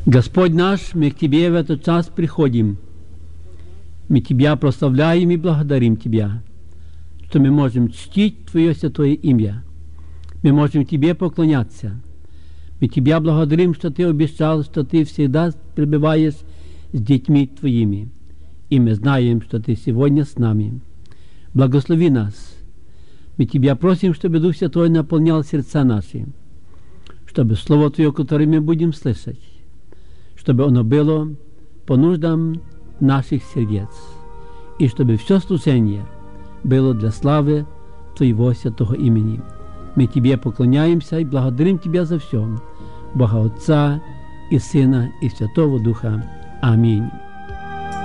Господь наш, мы к Тебе в этот час приходим. Мы Тебя прославляем и благодарим Тебя, что мы можем чтить Твое святое имя. Мы можем Тебе поклоняться. Мы Тебя благодарим, что Ты обещал, что Ты всегда пребываешь с детьми Твоими. И мы знаем, что Ты сегодня с нами. Благослови нас. Мы Тебя просим, чтобы Дух Святой наполнял сердца наши, чтобы Слово Твое, которое мы будем слышать, чтобы оно было по нуждам наших сердец, и чтобы все служение было для славы Твоего святого имени. Мы Тебе поклоняемся и благодарим Тебя за все. Бога Отца и Сына и Святого Духа. Аминь.